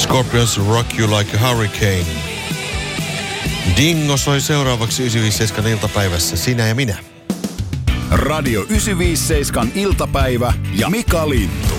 Scorpions Rock You Like a Hurricane. Dingo soi seuraavaksi 957 iltapäivässä. Sinä ja minä. Radio 957 iltapäivä ja Mika Lintu.